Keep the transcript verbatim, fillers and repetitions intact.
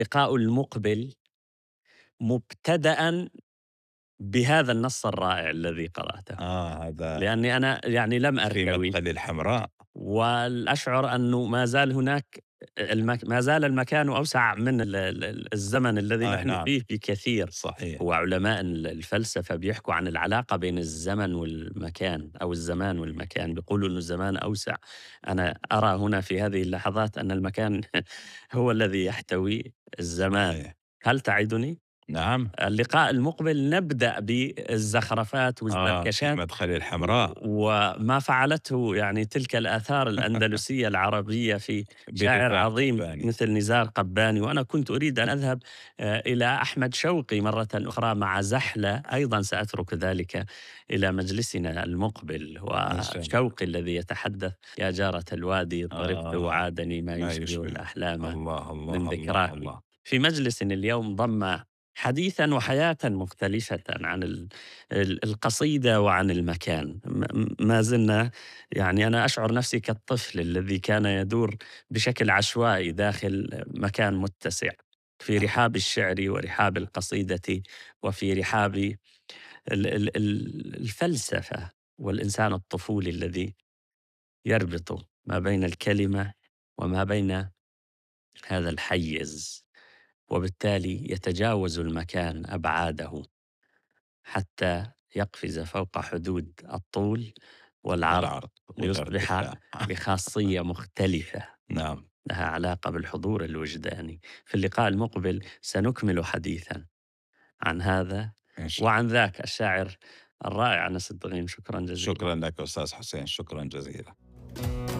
اللقاء المقبل مبتدأً بهذا النص الرائع الذي قرأته، آه هذا لأني أنا يعني لم في أرتوي، مدخل الحمراء. والأشعر أنه ما زال هناك المك ما زال المكان أوسع من ال ال الزمن الذي آه نحن نعم، فيه بكثير. صحيح. هو علماء ال الفلسفة بيحكوا عن العلاقة بين الزمن والمكان أو الزمان والمكان، بيقولوا إنه الزمان أوسع. أنا أرى هنا في هذه اللحظات أن المكان هو الذي يحتوي الزمان. صحيح. هل تعدني؟ نعم. اللقاء المقبل نبدأ بالزخرفات آه في والزركشات مدخل و الحمراء. وما فعلته يعني تلك الآثار الأندلسية العربية في شاعر بنزار عظيم قباني. مثل نزار قباني. وأنا كنت أريد أن أذهب آآ إلى أحمد شوقي مرةً أخرى مع زحلة، أيضًا سأترك ذلك إلى مجلسنا المقبل. إن شاء الله. وشوقي الذي يتحدث: يا جارة الوادي طربت آه وعادني ما ما يشبه يشبه. الأحلام الله، من الله، الله، ذكراكِ. الله. في مجلس اليوم ضم حديثًا وحياة مختلفة عن ال ال القصيدة وعن المكان. م ما زلنا، يعني أنا أشعر نفسي كالطفل الذي كان يدور بشكل عشوائي داخل مكان متسع، في رحاب الشعر ورحاب القصيدة، وفي رحاب ال ال ال الفلسفة، والإنسان الطفولي الذي يربط ما بين الكلمة وما بين هذا الحيز، وبالتالي يتجاوز المكان أبعاده حتى يقفز فوق حدود الطول والعرض، والعرض ليصبح والارتفاع. بخاصية مختلفة نعم. لها علاقة بالحضور الوجداني. في اللقاء المقبل سنكمل حديثا عن هذا إن شاء وعن الله. ذاك الشاعر الرائع أنس الدغيم. شكرا شكرًا جزيلا. لك أستاذ حسين، شكرًا جزيلًا.